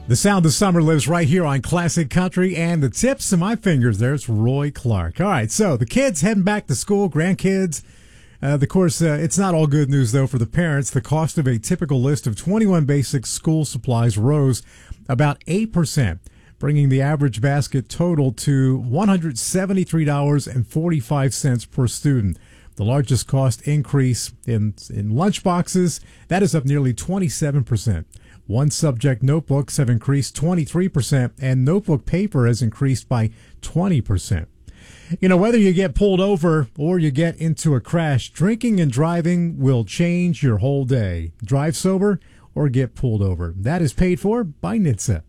The sound of summer lives right here on Classic Country, and the tips of my fingers, there's Roy Clark. All right, so the kids heading back to school, grandkids. Of course, it's not all good news, though, for the parents. The cost of a typical list of 21 basic school supplies rose about 8%, bringing the average basket total to $173.45 per student. The largest cost increase in lunchboxes, that is up nearly 27%. One subject notebooks have increased 23%, and notebook paper has increased by 20%. You know, whether you get pulled over or you get into a crash, drinking and driving will change your whole day. Drive sober or get pulled over. That is paid for by NHTSA.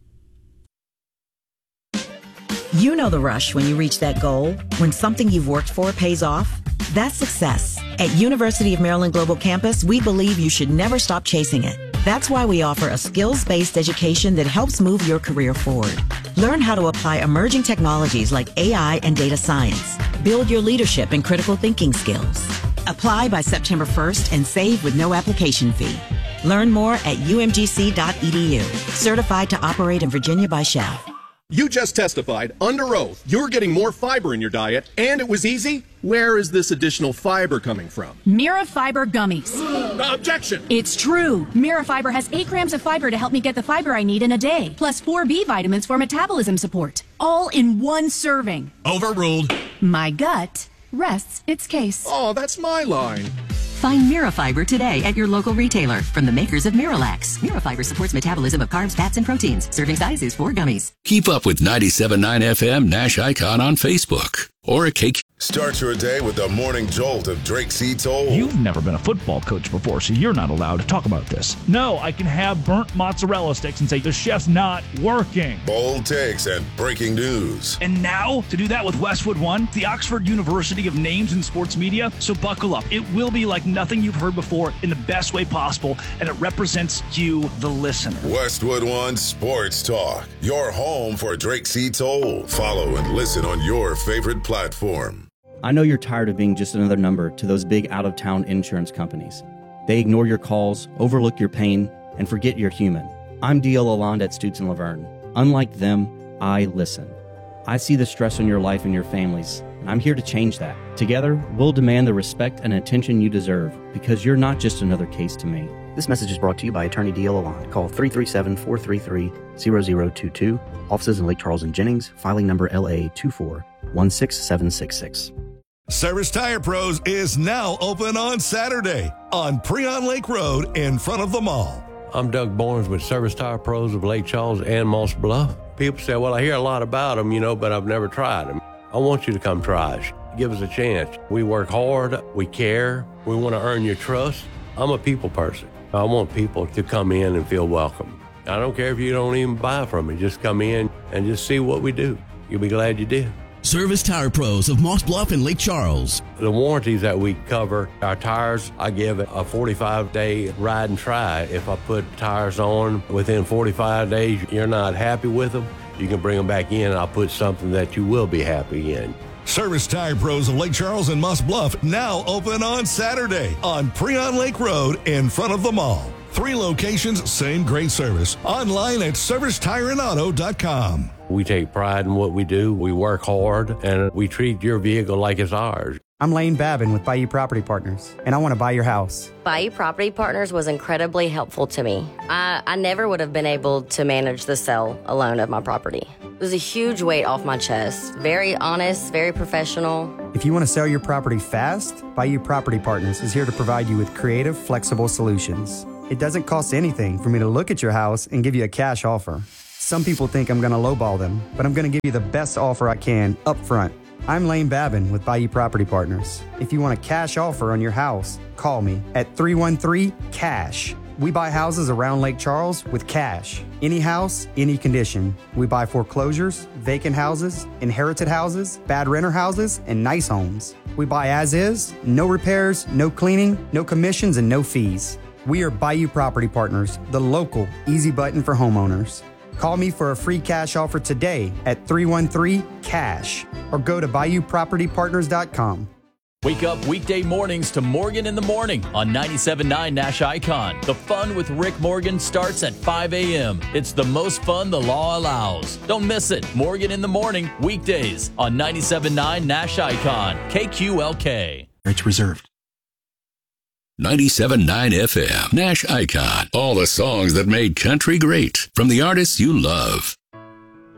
You know the rush when you reach that goal, when something you've worked for pays off. That's success. At University of Maryland Global Campus, we believe you should never stop chasing it. That's why we offer a skills-based education that helps move your career forward. Learn how to apply emerging technologies like AI and data science. Build your leadership and critical thinking skills. Apply by September 1st and save with no application fee. Learn more at umgc.edu. Certified to operate in Virginia by Shell. You just testified under oath you're getting more fiber in your diet, and it was easy. Where is this additional fiber coming from? Mira Fiber Gummies. Objection! It's true. Mira Fiber has 8 grams of fiber to help me get the fiber I need in a day, plus 4 B vitamins for metabolism support. All in one serving. Overruled. My gut rests its case. Oh, that's my line. Find Mirafiber today at your local retailer from the makers of Miralax. Mirafiber supports metabolism of carbs, fats, and proteins. Serving size is 4 gummies. Keep up with 97.9 FM Nash Icon on Facebook or a cake. Start your day with the morning jolt of Drake C. Toll. You've never been a football coach before, so you're not allowed to talk about this. No, I can have burnt mozzarella sticks and say the chef's not working. Bold takes and breaking news. And now, to do that with Westwood One, the Oxford University of Names in Sports Media. So buckle up. It will be like nothing you've heard before in the best way possible, and it represents you, the listener. Westwood One Sports Talk, your home for Drake C. Toll. Follow and listen on your favorite platform. I know you're tired of being just another number to those big out-of-town insurance companies. They ignore your calls, overlook your pain, and forget you're human. I'm D.L. Lalonde at Stutz & Laverne. Unlike them, I listen. I see the stress on your life and your families, and I'm here to change that. Together, we'll demand the respect and attention you deserve, because you're not just another case to me. This message is brought to you by Attorney D.L. Lalonde. Call 337-433-0022. Offices in Lake Charles and Jennings. Filing number LA 2416766. Service Tire Pros is now open on Saturday on Preon Lake Road in front of the mall. I'm Doug Barnes with Service Tire Pros of Lake Charles and Moss Bluff. People say, well, I hear a lot about them, but I've never tried them. I want you to come try us. Give us a chance. We work hard. We care. We want to earn your trust. I'm a people person. I want people to come in and feel welcome. I don't care if you don't even buy from me. Just come in and just see what we do. You'll be glad you did. Service Tire Pros of Moss Bluff and Lake Charles. The warranties that we cover, our tires, I give a 45-day ride and try. If I put tires on within 45 days, you're not happy with them, you can bring them back in and I'll put something that you will be happy in. Service Tire Pros of Lake Charles and Moss Bluff now open on Saturday on Preon Lake Road in front of the mall. 3 locations, same great service. Online at servicetireandauto.com. We take pride in what we do. We work hard, and we treat your vehicle like it's ours. I'm Lane Babin with Bayou Property Partners, and I want to buy your house. Bayou Property Partners was incredibly helpful to me. I never would have been able to manage the sale alone of my property. It was a huge weight off my chest. Very honest, very professional. If you want to sell your property fast, Bayou Property Partners is here to provide you with creative, flexible solutions. It doesn't cost anything for me to look at your house and give you a cash offer. Some people think I'm going to lowball them, but I'm going to give you the best offer I can up front. I'm Lane Babin with Bayou Property Partners. If you want a cash offer on your house, call me at 313-CASH. We buy houses around Lake Charles with cash. Any house, any condition. We buy foreclosures, vacant houses, inherited houses, bad renter houses, and nice homes. We buy as is, no repairs, no cleaning, no commissions, and no fees. We are Bayou Property Partners, the local easy button for homeowners. Call me for a free cash offer today at 313-CASH or go to BayouPropertyPartners.com. Wake up weekday mornings to Morgan in the Morning on 97.9 Nash Icon. The fun with Rick Morgan starts at 5 a.m. It's the most fun the law allows. Don't miss it. Morgan in the Morning, weekdays on 97.9 Nash Icon. KQLK. Rights reserved. 97.9 FM, Nash Icon. All the songs that made country great from the artists you love.